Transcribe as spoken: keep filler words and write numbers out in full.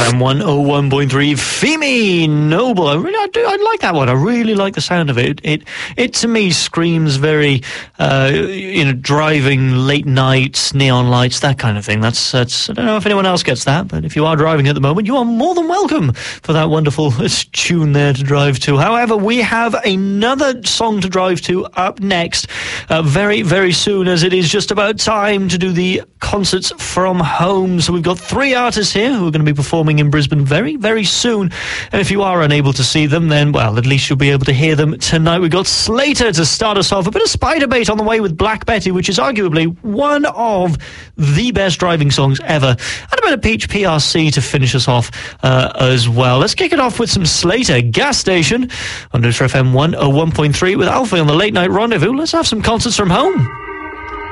M one oh one point three, Femi Noble. I really, I do, I like that one. I really like the sound of it. It, it to me screams very, uh, you know, driving late nights, neon lights, that kind of thing. That's, that's. I don't know if anyone else gets that, but if you are driving at the moment, you are more than welcome for that wonderful tune there to drive to. However, we have another song to drive to up next, uh, very, very soon, as it is just about time to do the concerts from home. So we've got three artists here who are going to be performing in Brisbane very, very soon. And if you are unable to see them, then, well, at least you'll be able to hear them tonight. We've got Slater to start us off. A bit of Spiderbait on the way with Black Betty, which is arguably one of the best driving songs ever. And a bit of Peach P R C to finish us off uh, as well. Let's kick it off with some Slater. Gas Station on News for F M one oh one point three with Alfie on the Late Night Rendezvous. Let's have some concerts from home.